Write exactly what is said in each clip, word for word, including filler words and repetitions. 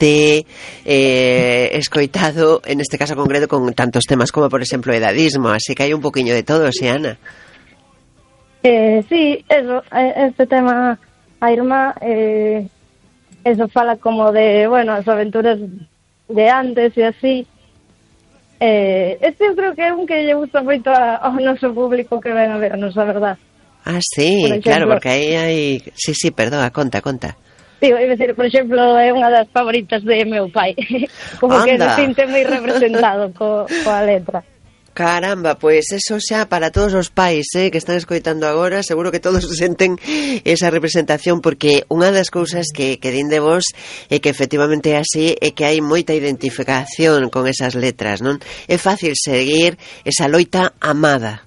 te eh, escoitado, en este caso concreto, con tantos temas como, por exemplo, edadismo, así que hai un poquinho de todo, Xiana. Eh, sí, eso, este tema, a irmá, eh, eso fala como de, bueno, as aventuras de antes e así. Eh, este eu creo que é un que lle gusta moito ao noso público que ven a ver, non a verdad. Ah, sí, por exemplo, claro, porque aí hai... Sí, sí, perdón, conta, conta. Digo, iba a decir, por exemplo, é unha das favoritas de meu pai. Como Anda. Que se sinte moi representado co, coa letra. Caramba, pois pues eso xa para todos os pais eh, que están escoitando agora, seguro que todos senten esa representación, porque unha das cousas que, que din de vos é que efectivamente é así, é que hai moita identificación con esas letras, non? É fácil seguir esa loita amada.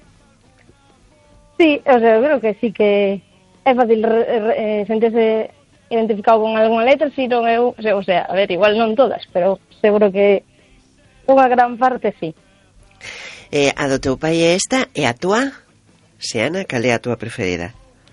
Sí, o sea, eu creo que sí que é fácil re, re, sentirse identificado con algunha letra, si non eu, o sea, a ver, igual non todas, pero seguro que unha gran parte sí. Eh, a do teu pai é esta, e a túa? Xiana, cal é a túa preferida?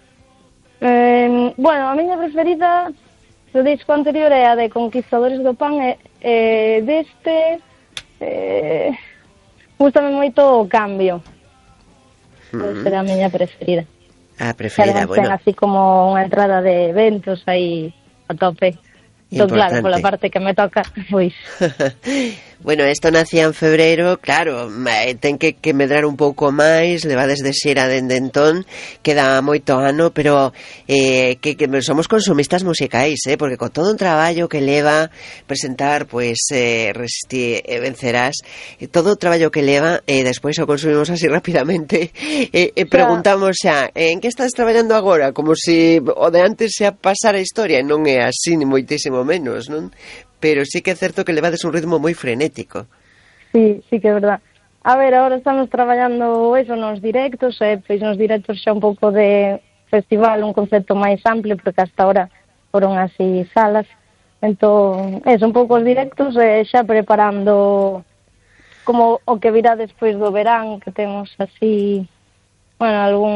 Eh, bueno, a miña preferida do disco anterior é a de Conquistadores do Pan, e, e deste eh, gústame moito o Cambio. Mm-hmm. Será a miña preferida. A preferida, bueno. Ten así como unha entrada de eventos aí a tope. Entón, claro, pola parte que me toca, pois... Bueno, isto nacía en febreiro, claro, ten que, que medrar un pouco máis, levades de xera dende entón, queda moito ano, pero eh, que, que somos consumistas musicais, eh, porque con todo un traballo que leva presentar, pois, eh, Resistir e Vencerás, eh, todo o traballo que leva, e eh, despois o consumimos así rapidamente, e eh, eh, preguntamos xa, en que estás traballando agora? Como se o de antes xa pasara a historia, e non é así, ni moitísimo menos, non? Pero sí que é certo que levades un ritmo moi frenético. Sí, sí que é verdad. A ver, agora estamos traballando eso nos directos, e pois nos directos xa un pouco de festival, un concepto máis amplio, porque hasta ahora foron así salas. Entón, eso, un pouco os directos, e xa preparando como o que virá despois do verán, que temos así, bueno, algún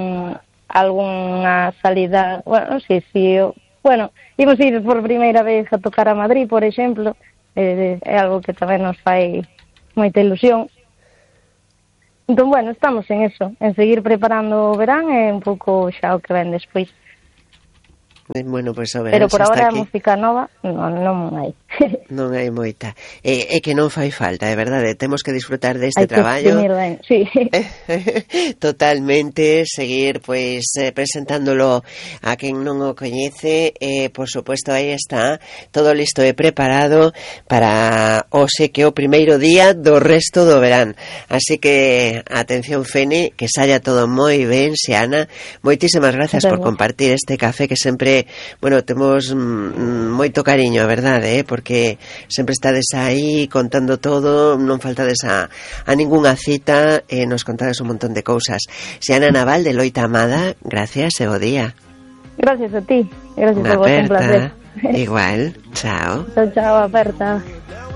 algunha salida, bueno, sí, sí, bueno, imos ir por primeira vez a tocar a Madrid, por exemplo, é, é algo que tamén nos fai moita ilusión. Entón, bueno, estamos en eso, en seguir preparando o verán e un pouco xa o que ven despois. Bueno, pois pues, pero por agora a música nova non, non hai. Non hai moita. E, e que non fai falta, é verdade, temos que disfrutar deste traballo. Ben, sí. Totalmente, seguir pois eh, presentándolo a quen non o coñece, e por suposto aí está, todo listo e preparado para hoxe que é o primeiro día do resto do verán. Así que atención, Fene, que saia todo moi ben, Xiana. Moitísimas gracias por compartir este café que sempre, bueno, temos mm, moito cariño, a verdade, eh? Porque sempre estades aí contando todo, non faltades a, a ningunha cita, e nos contades un montón de cousas. Xiana Naval, de Loita Amada, gracias e bo día. Gracias a ti, gracias a vos, un placer. Igual, chao. Chao, chao, aperta.